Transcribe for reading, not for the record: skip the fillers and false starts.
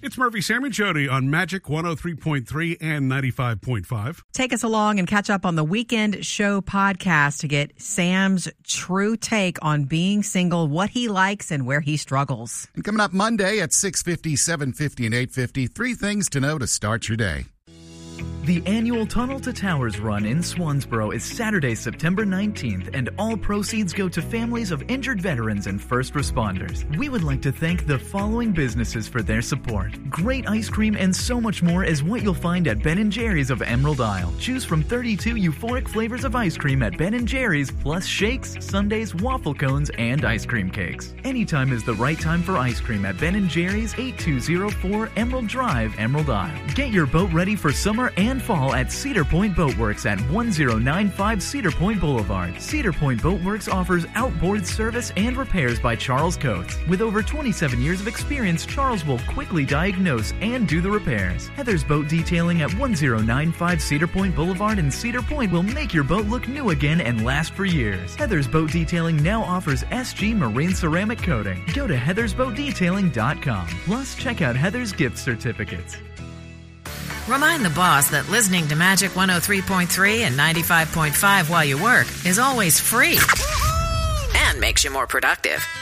It's Murphy, Sam, and Jody on Magic 103.3 and 95.5. Take us along and catch up on the Weekend Show podcast to get Sam's true take on being single, what he likes, and where he struggles. And coming up Monday at 6:50, 7:50, and 8:50, 3 things to know to start your day. The annual Tunnel to Towers run in Swansboro is Saturday, September 19th, and all proceeds go to families of injured veterans and first responders. We would like to thank the following businesses for their support. Great ice cream and so much more is what you'll find at Ben & Jerry's of Emerald Isle. Choose from 32 euphoric flavors of ice cream at Ben & Jerry's, plus shakes, sundaes, waffle cones, and ice cream cakes. Anytime is the right time for ice cream at Ben & Jerry's, 8204 Emerald Drive, Emerald Isle. Get your boat ready for summer and fall at Cedar Point Boatworks at 1095 Cedar Point Boulevard. Cedar Point Boatworks offers outboard service and repairs by Charles Coates. With over 27 years of experience, Charles will quickly diagnose and do the repairs. Heather's Boat Detailing at 1095 Cedar Point Boulevard in Cedar Point will make your boat look new again and last for years. Heather's Boat Detailing now offers SG Marine Ceramic Coating. Go to heathersboatdetailing.com. Plus, check out Heather's gift certificates. Remind the boss that listening to Magic 103.3 and 95.5 while you work is always free and makes you more productive.